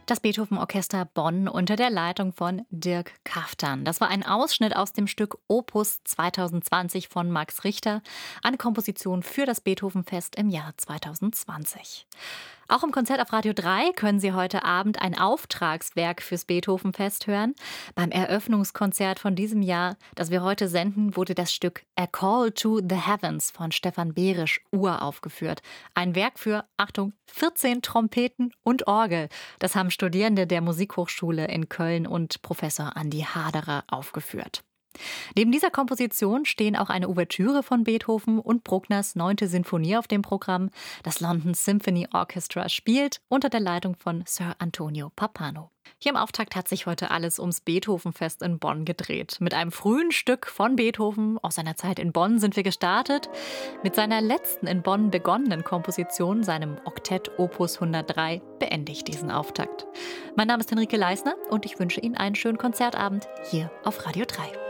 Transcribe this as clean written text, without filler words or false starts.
Das Beethoven-Orchester Bonn unter der Leitung von Dirk Kaftan. Das war ein Ausschnitt aus dem Stück Opus 2020 von Max Richter, eine Komposition für das Beethoven-Fest im Jahr 2020. Auch im Konzert auf Radio 3 können Sie heute Abend ein Auftragswerk fürs Beethoven-Fest hören. Beim Eröffnungskonzert von diesem Jahr, das wir heute senden, wurde das Stück A Call to the Heavens von Stefan Behrisch uraufgeführt. Ein Werk für, Achtung, 14 Trompeten und Orgel. Das haben Studierende der Musikhochschule in Köln und Professor Andi Haderer aufgeführt. Neben dieser Komposition stehen auch eine Ouvertüre von Beethoven und Bruckners 9. Sinfonie auf dem Programm. Das London Symphony Orchestra spielt unter der Leitung von Sir Antonio Pappano. Hier im Auftakt hat sich heute alles ums Beethovenfest in Bonn gedreht. Mit einem frühen Stück von Beethoven aus seiner Zeit in Bonn sind wir gestartet. Mit seiner letzten in Bonn begonnenen Komposition, seinem Oktett Opus 103, beende ich diesen Auftakt. Mein Name ist Henrike Leisner und ich wünsche Ihnen einen schönen Konzertabend hier auf Radio 3.